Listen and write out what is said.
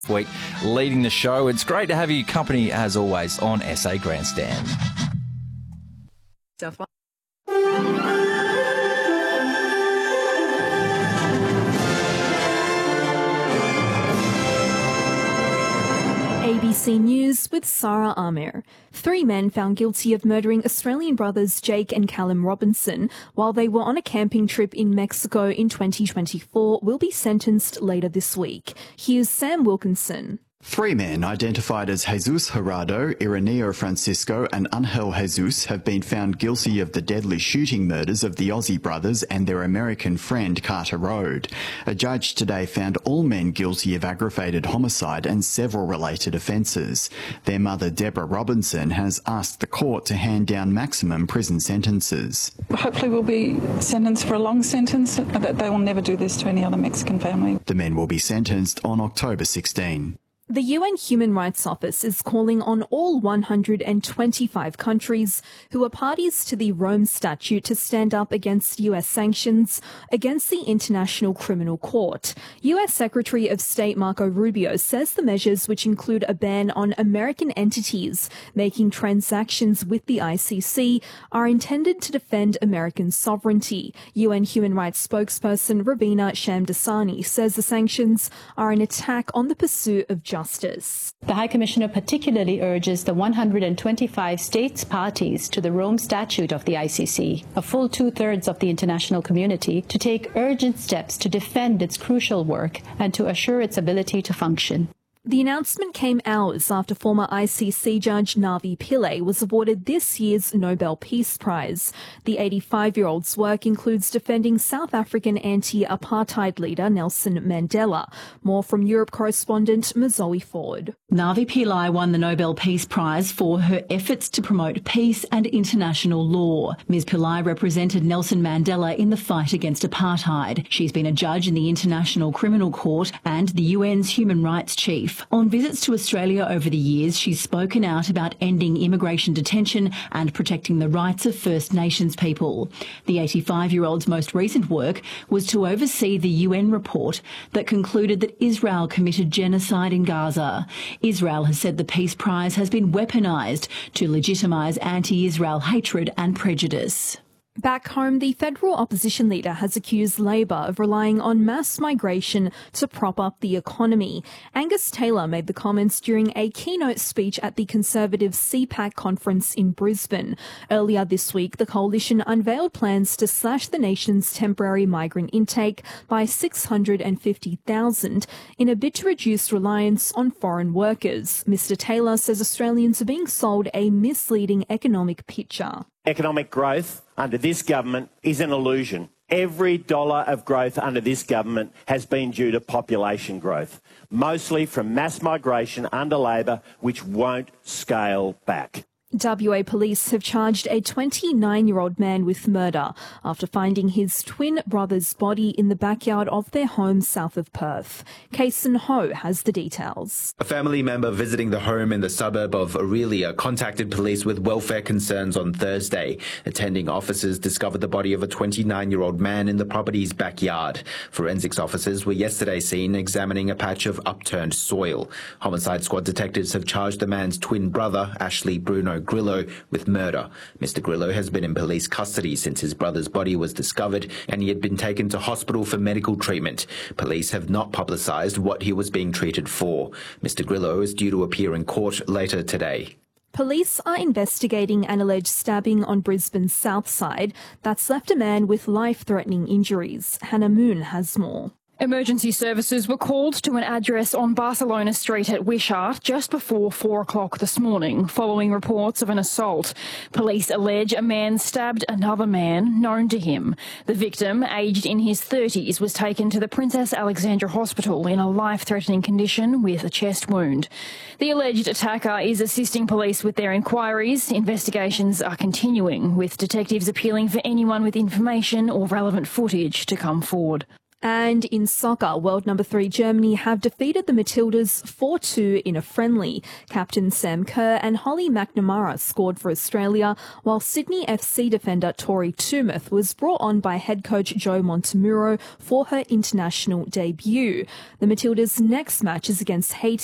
week leading the show. It's great to have you company as always on SA Grandstand. ABC News with Sarah Amir. 3 men found guilty of murdering Australian brothers Jake and Callum Robinson while they were on a camping trip in Mexico in 2024 will be sentenced later this week. Here's Sam Wilkinson. 3 men identified as Jesus Gerardo, Ireneo Francisco and Angel Jesus have been found guilty of the deadly shooting murders of the Aussie brothers and their American friend Carter Road. A judge today found all men guilty of aggravated homicide and several related offences. Their mother Deborah Robinson has asked the court to hand down maximum prison sentences. Hopefully we'll be sentenced for a long sentence, that they will never do this to any other Mexican family. The men will be sentenced on October 16. The UN Human Rights Office is calling on all 125 countries who are parties to the Rome Statute to stand up against US sanctions against the International Criminal Court. US Secretary of State Marco Rubio says the measures, which include a ban on American entities making transactions with the ICC, are intended to defend American sovereignty. UN Human Rights spokesperson Rabina Shamdasani says the sanctions are an attack on the pursuit of justice. The High Commissioner particularly urges the 125 states parties to the Rome Statute of the ICC, a full 2/3 of the international community, to take urgent steps to defend its crucial work and to assure its ability to function. The announcement came hours after former ICC judge Navi Pillay was awarded this year's Nobel Peace Prize. The 85-year-old's work includes defending South African anti-apartheid leader Nelson Mandela. More from Europe correspondent Mazoe Ford. Navi Pillay won the Nobel Peace Prize for her efforts to promote peace and international law. Ms. Pillay represented Nelson Mandela in the fight against apartheid. She's been a judge in the International Criminal Court and the UN's Human Rights Chief. On visits to Australia over the years, she's spoken out about ending immigration detention and protecting the rights of First Nations people. The 85-year-old's most recent work was to oversee the UN report that concluded that Israel committed genocide in Gaza. Israel has said the Peace Prize has been weaponised to legitimise anti-Israel hatred and prejudice. Back home, the federal opposition leader has accused Labor of relying on mass migration to prop up the economy. Angus Taylor made the comments during a keynote speech at the Conservative CPAC conference in Brisbane. Earlier this week, the coalition unveiled plans to slash the nation's temporary migrant intake by 650,000 in a bid to reduce reliance on foreign workers. Mr. Taylor says Australians are being sold a misleading economic picture. Economic growth under this government is an illusion. Every dollar of growth under this government has been due to population growth, mostly from mass migration under Labor, which won't scale back. WA police have charged a 29-year-old man with murder after finding his twin brother's body in the backyard of their home south of Perth. Kason Ho has the details. A family member visiting the home in the suburb of Aurelia contacted police with welfare concerns on Thursday. Attending officers discovered the body of a 29-year-old man in the property's backyard. Forensics officers were yesterday seen examining a patch of upturned soil. Homicide squad detectives have charged the man's twin brother, Ashley Bruno Grillo, with murder. Mr. Grillo has been in police custody since his brother's body was discovered and he had been taken to hospital for medical treatment. Police have not publicised what he was being treated for. Mr. Grillo is due to appear in court later today. Police are investigating an alleged stabbing on Brisbane's south side that's left a man with life-threatening injuries. Hannah Moon has more. Emergency services were called to an address on Barcelona Street at Wishart just before 4 o'clock this morning, following reports of an assault. Police allege a man stabbed another man known to him. The victim, aged in his 30s, was taken to the Princess Alexandra Hospital in a life-threatening condition with a chest wound. The alleged attacker is assisting police with their inquiries. Investigations are continuing, with detectives appealing for anyone with information or relevant footage to come forward. And in soccer, world number 3 Germany have defeated the Matildas 4-2 in a friendly. Captain Sam Kerr and Holly McNamara scored for Australia, while Sydney FC defender Tori Tumeth was brought on by head coach Joe Montemuro for her international debut. The Matildas' next match is against Haiti